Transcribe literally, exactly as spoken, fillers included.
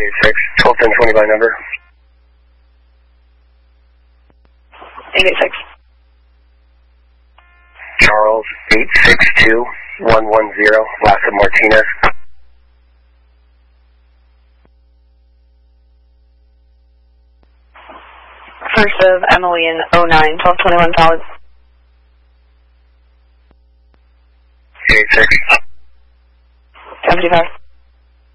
eight six, twelve ten twenty by number. eight eight six. Charles, eight six two, one one zero, last of Martinez. First of Emily in oh nine, twelve twenty-one solid. eight six. seventy-five.